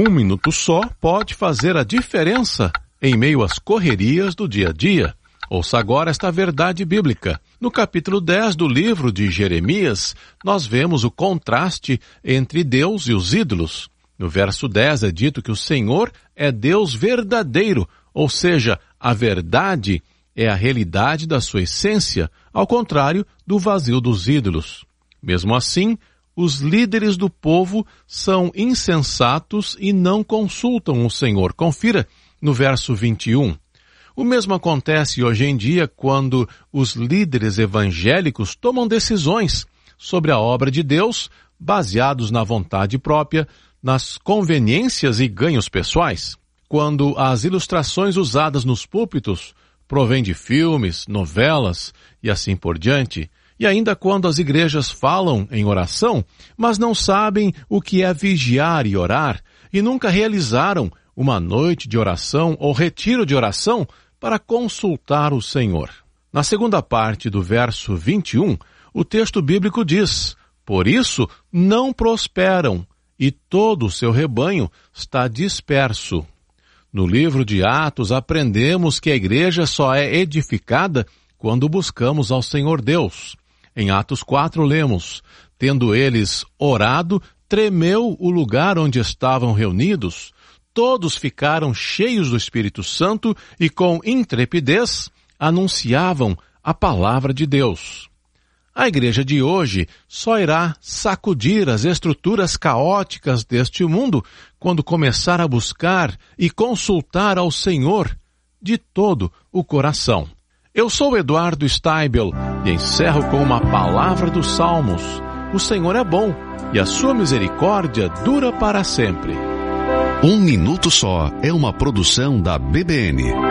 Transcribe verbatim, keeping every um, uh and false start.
Um minuto só pode fazer a diferença em meio às correrias do dia a dia. Ouça agora esta verdade bíblica. No capítulo dez do livro de Jeremias, nós vemos o contraste entre Deus e os ídolos. No verso dez é dito que o Senhor é Deus verdadeiro, ou seja, a verdade é a realidade da sua essência, ao contrário do vazio dos ídolos. Mesmo assim, os líderes do povo são insensatos e não consultam o Senhor. Confira no verso vinte e um. O mesmo acontece hoje em dia quando os líderes evangélicos tomam decisões sobre a obra de Deus baseados na vontade própria, nas conveniências e ganhos pessoais. Quando as ilustrações usadas nos púlpitos provêm de filmes, novelas e assim por diante, e ainda quando as igrejas falam em oração, mas não sabem o que é vigiar e orar, e nunca realizaram uma noite de oração ou retiro de oração para consultar o Senhor. Na segunda parte do verso vinte e um, o texto bíblico diz: por isso não prosperam, e todo o seu rebanho está disperso. No livro de Atos aprendemos que a igreja só é edificada quando buscamos ao Senhor Deus. Em Atos quatro lemos: tendo eles orado, tremeu o lugar onde estavam reunidos. Todos ficaram cheios do Espírito Santo e com intrepidez anunciavam a palavra de Deus. A igreja de hoje só irá sacudir as estruturas caóticas deste mundo quando começar a buscar e consultar ao Senhor de todo o coração. Eu sou Eduardo Steibel e encerro com uma palavra dos Salmos. O Senhor é bom e a sua misericórdia dura para sempre. Um Minuto Só é uma produção da B B N.